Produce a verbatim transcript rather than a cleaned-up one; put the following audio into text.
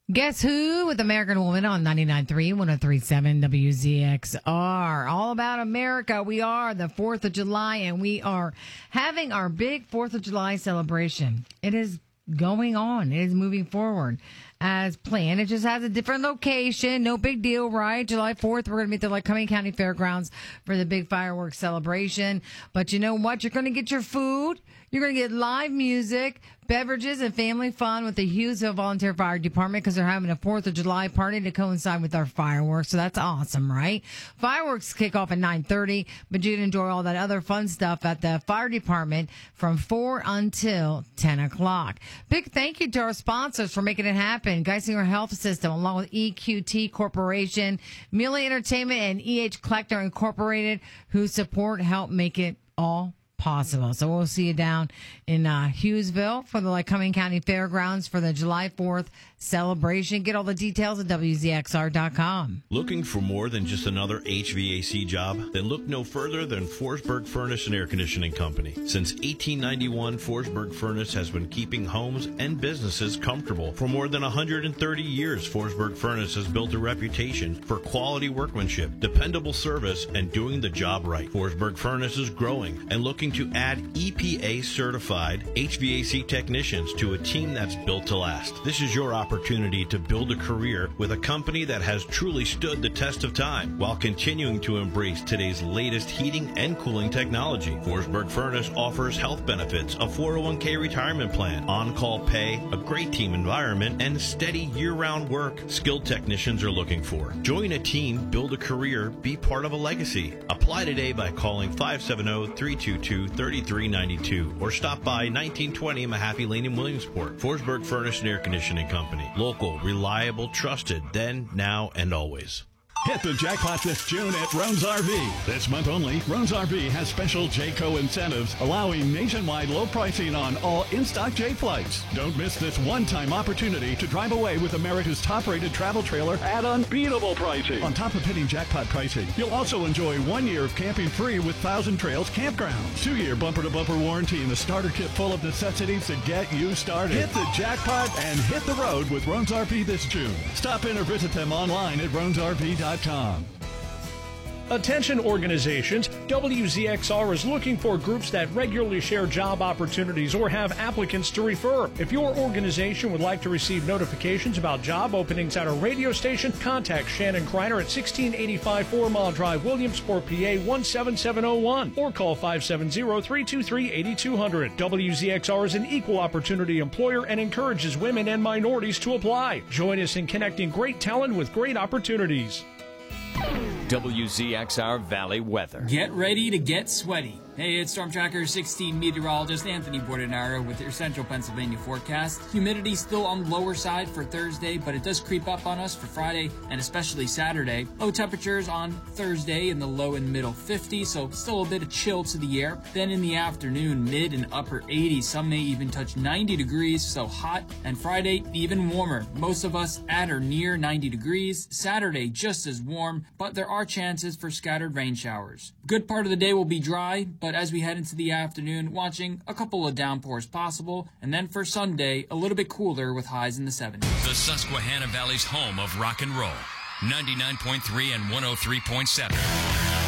Guess Who with American Woman on ninety-nine point three, one oh three point seven W Z X R. All about America. We are the fourth of July, and we are having our big fourth of July celebration. It is going on. It is moving forward as planned. It just has a different location. No big deal, right? July fourth, we're going to be at the Lycoming County Fairgrounds for the big fireworks celebration. But you know what? You're going to get your food. You're going to get live music, beverages, and family fun with the Hughesville Volunteer Fire Department because they're having a fourth of July party to coincide with our fireworks. So that's awesome, right? Fireworks kick off at nine thirty, but you can enjoy all that other fun stuff at the fire department from four until ten o'clock. Big thank you to our sponsors for making it happen. Geisinger Health System, along with E Q T Corporation, Mealy Entertainment, and E H Collector Incorporated, who support, help make it all possible. So we'll see you down in uh, Hughesville for the Lycoming County Fairgrounds for the July fourth celebration. Get all the details at W Z X R dot com. Looking for more than just another H V A C job? Then look no further than Forsberg Furnace and Air Conditioning Company. Since eighteen ninety-one, Forsberg Furnace has been keeping homes and businesses comfortable. For more than one hundred thirty years, Forsberg Furnace has built a reputation for quality workmanship, dependable service, and doing the job right. Forsberg Furnace is growing and looking to add E P A-certified H V A C technicians to a team that's built to last. This is your opportunity to build a career with a company that has truly stood the test of time while continuing to embrace today's latest heating and cooling technology. Forsberg Furnace offers health benefits, a four oh one k retirement plan, on-call pay, a great team environment, and steady year-round work skilled technicians are looking for. Join a team, build a career, be part of a legacy. Apply today by calling five seven zero, three two two, three three nine two or stop by nineteen twenty Mahaffey Lane in Williamsport. Forsberg Furnace and Air Conditioning Company. Local, reliable, trusted, then, now, and always. Hit the jackpot this June at Roan's R V. This month only, Roan's R V has special Jayco incentives allowing nationwide low pricing on all in-stock J flights. Don't miss this one-time opportunity to drive away with America's top-rated travel trailer at unbeatable pricing. On top of hitting jackpot pricing, you'll also enjoy one year of camping free with Thousand Trails Campgrounds, two-year bumper-to-bumper warranty, and a starter kit full of necessities to get you started. Hit the jackpot and hit the road with Roan's R V this June. Stop in or visit them online at roans R V dot com. Attention organizations, W Z X R is looking for groups that regularly share job opportunities or have applicants to refer. If your organization would like to receive notifications about job openings at our radio station, contact Shannon Kreiner at sixteen eighty-five Four Mile Drive, Williamsport, P A one seven seven zero one or call five seven zero, three two three, eight two zero zero. W Z X R is an equal opportunity employer and encourages women and minorities to apply. Join us in connecting great talent with great opportunities. W Z X R Valley weather. Get ready to get sweaty. Hey, it's Storm Tracker sixteen meteorologist Anthony Bordenaro with your Central Pennsylvania forecast. Humidity still on the lower side for Thursday, but it does creep up on us for Friday and especially Saturday. Low temperatures on Thursday in the low and middle fifties, so still a bit of chill to the air. Then in the afternoon, mid and upper eighties. Some may even touch ninety degrees, so hot. And Friday, even warmer. Most of us at or near ninety degrees. Saturday, just as warm, but there are chances for scattered rain showers. Good part of the day will be dry, but as we head into the afternoon, watching a couple of downpours possible, and then for Sunday, a little bit cooler with highs in the seventies. The Susquehanna Valley's home of rock and roll. ninety-nine point three and one oh three point seven.